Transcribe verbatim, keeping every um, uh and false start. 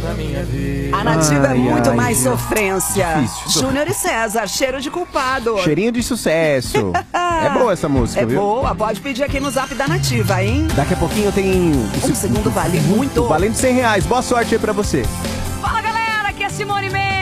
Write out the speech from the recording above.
pra minha vida. A Nativa Ai, é muito ai, mais gente. sofrência. Difícil. Júnior e César, cheiro de culpado. Cheirinho de sucesso. É boa essa música, É viu? boa, pode pedir aqui no zap da Nativa, hein? Daqui a pouquinho tem... Um segundo vale muito. Valendo cem reais. Boa sorte aí pra você. Fala, galera, aqui é Simone Mendes.